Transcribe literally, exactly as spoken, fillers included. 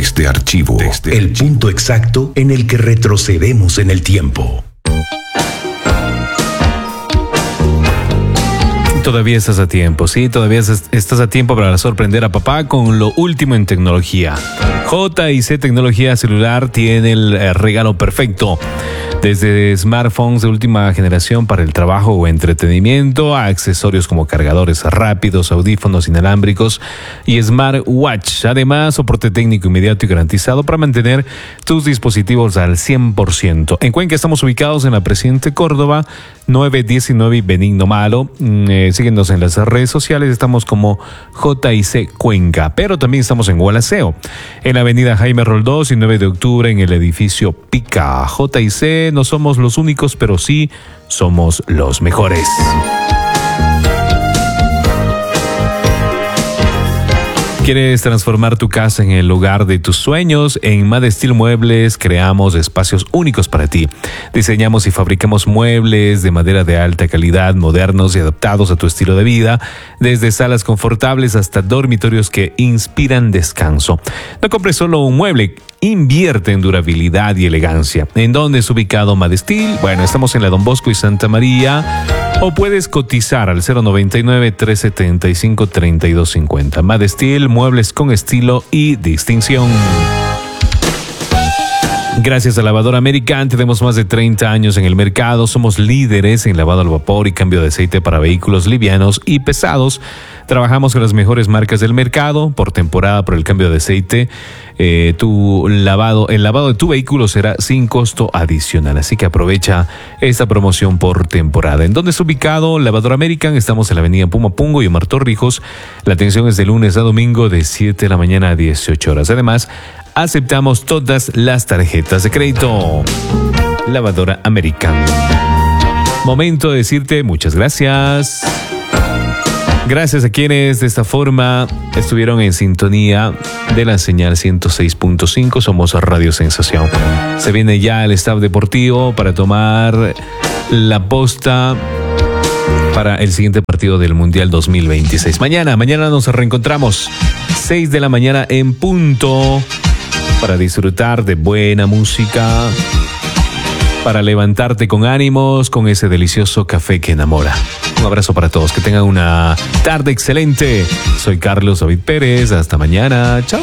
Desde archivo, Desde el archivo. Punto exacto en el que retrocedemos en el tiempo. Todavía estás a tiempo, sí, todavía estás a tiempo para sorprender a papá con lo último en tecnología. J y C Tecnología Celular tiene el regalo perfecto. Desde smartphones de última generación para el trabajo o entretenimiento, a accesorios como cargadores rápidos, audífonos inalámbricos y smartwatch. Además, soporte técnico inmediato y garantizado para mantener tus dispositivos al cien por ciento. En Cuenca estamos ubicados en la Presidente Córdoba, nueve diecinueve y Benigno Malo. Eh, síguenos en las redes sociales, estamos como J y C Cuenca, pero también estamos en Gualaceo, en la avenida Jaime Roldós y nueve de octubre en el edificio Pica. J y C, no somos los únicos, pero sí somos los mejores. ¿Quieres transformar tu casa en el lugar de tus sueños? En Madestil Muebles creamos espacios únicos para ti. Diseñamos y fabricamos muebles de madera de alta calidad, modernos y adaptados a tu estilo de vida, desde salas confortables hasta dormitorios que inspiran descanso. No compres solo un mueble, invierte en durabilidad y elegancia. ¿En dónde es ubicado Madestil? Bueno, estamos en la Don Bosco y Santa María, o puedes cotizar al cero noventa y nueve, tres setenta y cinco, treinta y dos cincuenta. Madestil, muebles con estilo y distinción. Gracias a Lavadora American, tenemos más de treinta años en el mercado. Somos líderes en lavado al vapor y cambio de aceite para vehículos livianos y pesados. Trabajamos con las mejores marcas del mercado. Por temporada, por el cambio de aceite, eh, tu lavado, el lavado de tu vehículo será sin costo adicional. Así que aprovecha esta promoción por temporada. ¿En dónde está ubicado Lavadora American? Estamos en la avenida Pumapungo y Omar Torrijos. La atención es de lunes a domingo de siete de la mañana a dieciocho horas. Además, aceptamos todas las tarjetas de crédito. Lavadora American. Momento de decirte muchas gracias. Gracias a quienes de esta forma estuvieron en sintonía de la señal ciento seis punto cinco. Somos Radio Sensación. Se viene ya el staff deportivo para tomar la posta para el siguiente partido del Mundial dos mil veintiséis. Mañana, mañana nos reencontramos seis de la mañana en punto para disfrutar de buena música, para levantarte con ánimos, con ese delicioso café que enamora. Un abrazo para todos, que tengan una tarde excelente. Soy Carlos David Pérez, hasta mañana, chao.